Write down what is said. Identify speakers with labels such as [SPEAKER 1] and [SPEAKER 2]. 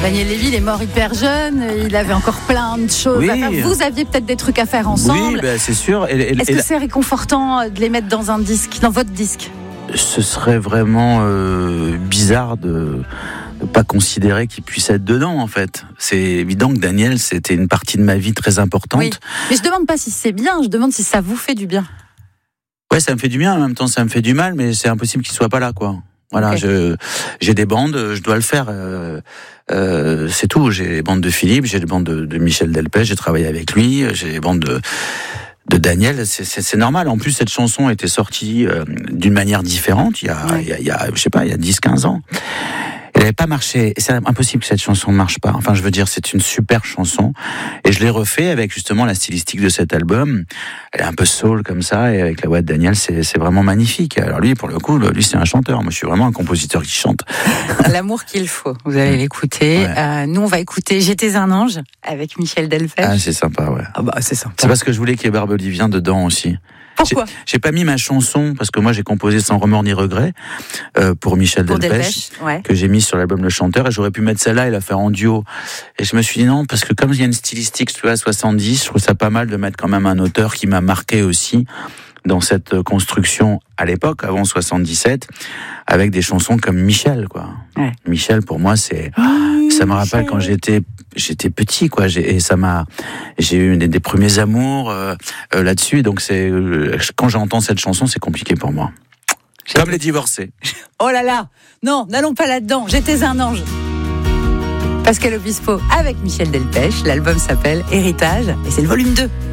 [SPEAKER 1] Daniel Lévy, il est mort hyper jeune, il avait encore plein de choses à faire. Vous aviez peut-être des trucs à faire ensemble.
[SPEAKER 2] Oui, c'est sûr.
[SPEAKER 1] Est-ce que c'est réconfortant de les mettre dans un disque, dans votre disque ?
[SPEAKER 2] Ce serait vraiment bizarre de ne pas considérer qu'il puisse être dedans, en fait. C'est évident que Daniel, c'était une partie de ma vie très importante.
[SPEAKER 1] Oui. Mais je demande pas si c'est bien, je demande si ça vous fait du bien.
[SPEAKER 2] Ouais, ça me fait du bien, en même temps ça me fait du mal, mais c'est impossible qu'il soit pas là, quoi. Voilà,
[SPEAKER 1] Okay.
[SPEAKER 2] J'ai des bandes, je dois le faire. C'est tout. J'ai les bandes de Philippe, j'ai les bandes de Michel Delpech, j'ai travaillé avec lui, j'ai les bandes de Daniel. C'est normal. En plus, cette chanson était sortie d'une manière différente il y a je sais pas, il y a 10-15 ans. Elle n'avait pas marché. Et c'est impossible que cette chanson ne marche pas. Enfin, je veux dire, c'est une super chanson. Et je l'ai refait avec justement la stylistique de cet album. Elle est un peu soul comme ça. Et avec la voix de Daniel, c'est vraiment magnifique. Alors lui, pour le coup, lui, c'est un chanteur. Moi, je suis vraiment un compositeur qui chante.
[SPEAKER 1] L'amour qu'il faut. Vous allez l'écouter. Ouais. Nous, on va écouter J'étais un ange avec Michel Delpech.
[SPEAKER 2] Ah, c'est sympa, ouais.
[SPEAKER 1] Ah bah, c'est sympa.
[SPEAKER 2] C'est parce que je voulais qu'il y ait Barbelivien dedans aussi.
[SPEAKER 1] Pourquoi ?
[SPEAKER 2] J'ai pas mis ma chanson parce que moi j'ai composé Sans remords ni regret pour Michel Delpech,
[SPEAKER 1] ouais.
[SPEAKER 2] Que j'ai mis sur l'album Le Chanteur, et j'aurais pu mettre celle-là et la faire en duo. Et je me suis dit non, parce que comme il y a une stylistique, tu vois, 70, je trouve ça pas mal de mettre quand même un auteur qui m'a marqué aussi dans cette construction à l'époque, avant 77, avec des chansons comme Michel, quoi.
[SPEAKER 1] Ouais.
[SPEAKER 2] Michel, pour moi, ça me rappelle quand j'étais petit, quoi. J'ai eu des premiers amours là-dessus. Donc quand j'entends cette chanson, c'est compliqué pour moi. Comme les divorcés.
[SPEAKER 1] Oh là là, non, n'allons pas là-dedans. J'étais un ange. Pascal Obispo avec Michel Delpech. L'album s'appelle Héritage et c'est le volume 2.